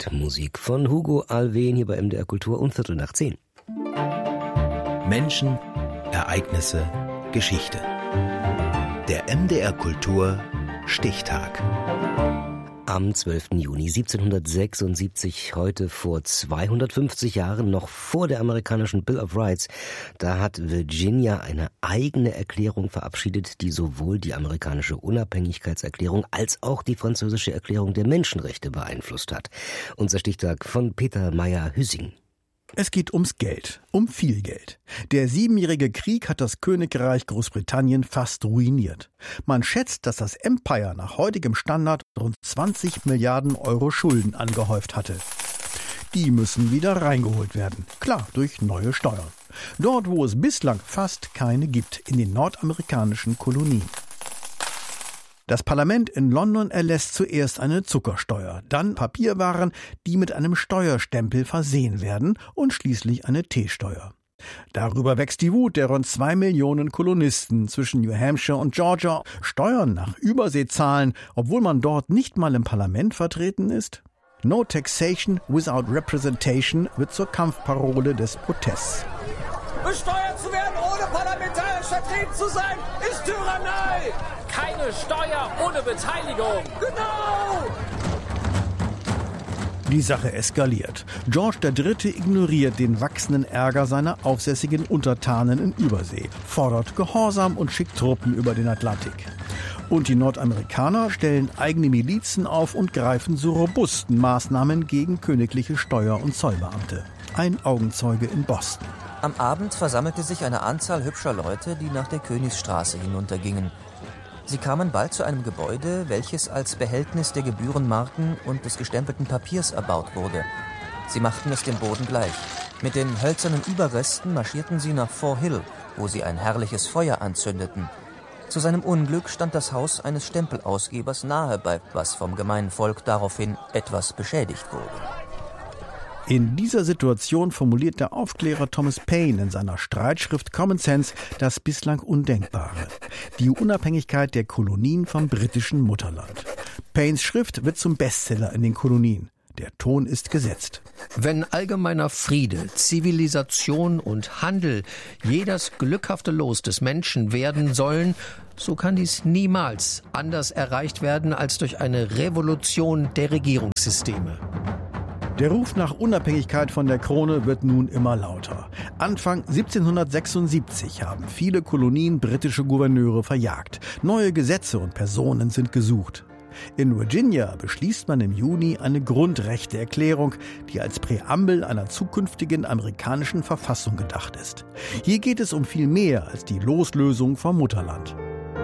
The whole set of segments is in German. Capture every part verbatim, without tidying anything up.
Zeit. Musik von Hugo Alwen hier bei M D R Kultur um Viertel nach zehn. Menschen, Ereignisse, Geschichte. Der M D R Kultur Stichtag. Am zwölften Juni siebzehnhundertsechsundsiebzig, heute vor zweihundertfünfzig Jahren, noch vor der amerikanischen Bill of Rights, da hat Virginia eine eigene Erklärung verabschiedet, die sowohl die amerikanische Unabhängigkeitserklärung als auch die französische Erklärung der Menschenrechte beeinflusst hat. Unser Stichtag von Peter Meyer-Hüssing. Es geht ums Geld, um viel Geld. Der Siebenjährige Krieg hat das Königreich Großbritannien fast ruiniert. Man schätzt, dass das Empire nach heutigem Standard rund zwanzig Milliarden Euro Schulden angehäuft hatte. Die müssen wieder reingeholt werden. Klar, durch neue Steuern. Dort, wo es bislang fast keine gibt, in den nordamerikanischen Kolonien. Das Parlament in London erlässt zuerst eine Zuckersteuer, dann Papierwaren, die mit einem Steuerstempel versehen werden, und schließlich eine Teesteuer. Darüber wächst die Wut der rund zwei Millionen Kolonisten zwischen New Hampshire und Georgia. Steuern nach Übersee zahlen, obwohl man dort nicht mal im Parlament vertreten ist? No taxation without representation wird zur Kampfparole des Protests. Besteuert zu werden, ohne parlamentarisch vertreten zu sein, ist Tyrannei! Keine Steuer ohne Beteiligung! Genau! Die Sache eskaliert. George der Dritte ignoriert den wachsenden Ärger seiner aufsässigen Untertanen in Übersee, fordert Gehorsam und schickt Truppen über den Atlantik. Und die Nordamerikaner stellen eigene Milizen auf und greifen zu robusten Maßnahmen gegen königliche Steuer- und Zollbeamte. Ein Augenzeuge in Boston. Am Abend versammelte sich eine Anzahl hübscher Leute, die nach der Königsstraße hinuntergingen. Sie kamen bald zu einem Gebäude, welches als Behältnis der Gebührenmarken und des gestempelten Papiers erbaut wurde. Sie machten es dem Boden gleich. Mit den hölzernen Überresten marschierten sie nach Fort Hill, wo sie ein herrliches Feuer anzündeten. Zu seinem Unglück stand das Haus eines Stempelausgebers nahe bei, was vom gemeinen Volk daraufhin etwas beschädigt wurde. In dieser Situation formuliert der Aufklärer Thomas Paine in seiner Streitschrift Common Sense das bislang Undenkbare: die Unabhängigkeit der Kolonien vom britischen Mutterland. Paines Schrift wird zum Bestseller in den Kolonien. Der Ton ist gesetzt. Wenn allgemeiner Friede, Zivilisation und Handel jedes glückhafte Los des Menschen werden sollen, so kann dies niemals anders erreicht werden als durch eine Revolution der Regierungssysteme. Der Ruf nach Unabhängigkeit von der Krone wird nun immer lauter. Anfang siebzehnhundertsechsundsiebzig haben viele Kolonien britische Gouverneure verjagt. Neue Gesetze und Personen sind gesucht. In Virginia beschließt man im Juni eine Grundrechteerklärung, die als Präambel einer zukünftigen amerikanischen Verfassung gedacht ist. Hier geht es um viel mehr als die Loslösung vom Mutterland.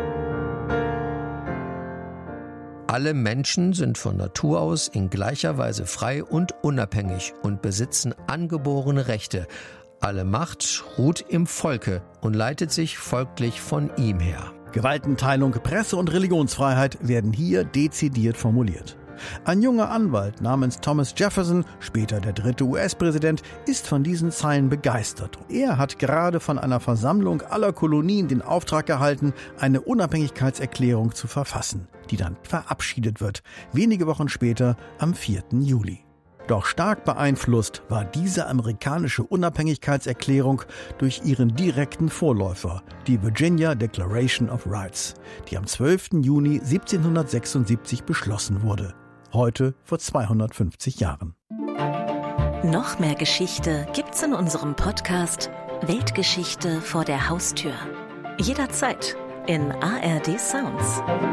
Alle Menschen sind von Natur aus in gleicher Weise frei und unabhängig und besitzen angeborene Rechte. Alle Macht ruht im Volke und leitet sich folglich von ihm her. Gewaltenteilung, Presse- und Religionsfreiheit werden hier dezidiert formuliert. Ein junger Anwalt namens Thomas Jefferson, später der dritte U S-Präsident, ist von diesen Zeilen begeistert. Er hat gerade von einer Versammlung aller Kolonien den Auftrag erhalten, eine Unabhängigkeitserklärung zu verfassen, die dann verabschiedet wird, wenige Wochen später am vierten Juli. Doch stark beeinflusst war diese amerikanische Unabhängigkeitserklärung durch ihren direkten Vorläufer, die Virginia Declaration of Rights, die am zwölften Juni siebzehnhundertsechsundsiebzig beschlossen wurde. Heute vor zweihundertfünfzig Jahren. Noch mehr Geschichte gibt's in unserem Podcast Weltgeschichte vor der Haustür. Jederzeit in A R D Sounds.